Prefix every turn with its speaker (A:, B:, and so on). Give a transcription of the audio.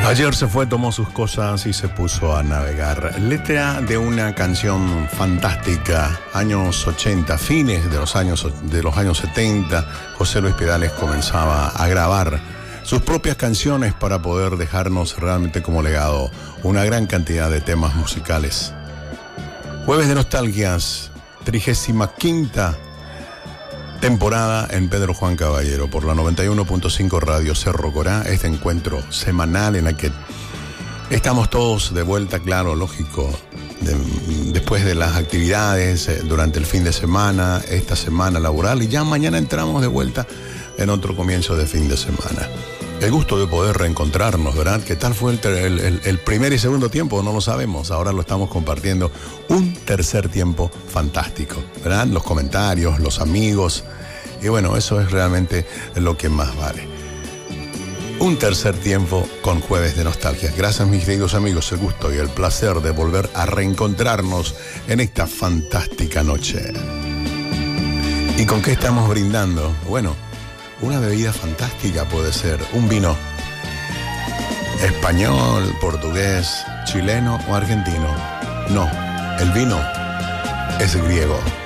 A: Ayer se fue, tomó sus cosas y se puso a navegar. Letra de una canción fantástica, años 80, fines de los años 70. José Luis Perales comenzaba a grabar sus propias canciones para poder dejarnos realmente como legado una gran cantidad de temas musicales. Jueves de Nostalgias, 35ª temporada en Pedro Juan Caballero por la 91.5 Radio Cerro Corá. Este encuentro semanal en el que estamos todos de vuelta, claro, lógico, después de las actividades durante el fin de semana, esta semana laboral, y ya mañana entramos de vuelta en otro comienzo de fin de semana. El gusto de poder reencontrarnos, ¿verdad? ¿Qué tal fue el primer y segundo tiempo? No lo sabemos, ahora lo estamos compartiendo. Un tercer tiempo fantástico, ¿verdad? Los comentarios, los amigos, y bueno, eso es realmente lo que más vale. Un tercer tiempo con Jueves de Nostalgia. Gracias, mis queridos amigos, el gusto y el placer de volver a reencontrarnos en esta fantástica noche. ¿Y con qué estamos brindando? Bueno, una bebida fantástica puede ser un vino español, portugués, chileno o argentino. No, el vino es griego.